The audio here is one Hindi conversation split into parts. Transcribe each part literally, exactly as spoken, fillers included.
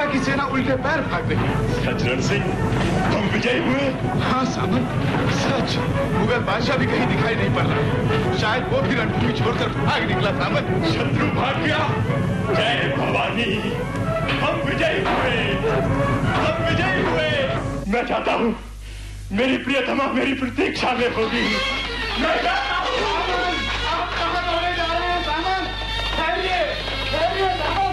की सेना उल्टे पैर भाग रही है। सच रण सिंह, हम विजयी हुए? हाँ सामंत, सच। मुगल बादशाह भी कहीं दिखाई नहीं पड़ रहा। शायद वो भी रणभूमि छोड़कर भाग निकला सामंत। शत्रु भाग गया। जय भवानी, हम विजयी हुए, हम विजयी हुए। मैं चाहता हूँ मेरी प्रियतमा मेरी प्रतीक्षा में होगी। मैं चाहता हूँ। सामंत, आप कहाँ दौड़े जा रहे हैं सामंत? ठहरिए, ठहरिए सामंत।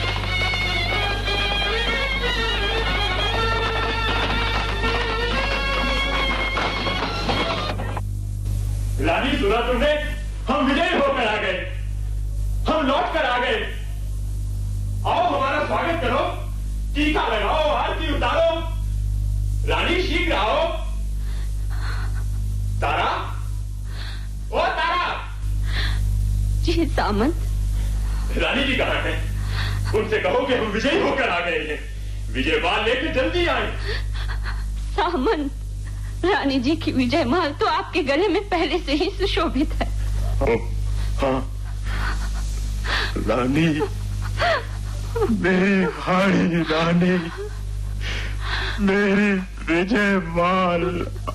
रानी, सुना तुमने? हम विजयी होकर आ गए, हम लौट कर आ गए। आओ हमारा स्वागत करो, टीका लगाओ, आरती उतारो। रानी शीघ्र आओ। तारा, ओ तारा। जी सामंत। रानी जी कहाँ हैं? उनसे कहो कि हम विजयी होकर आ गए हैं। विजय माल लेकर जल्दी आए। सामंत, रानी जी की विजय माल तो आपके गले में पहले से ही सुशोभित है। ओ, हाँ रानी, मेरी रानी रानी, मेरी विजय माल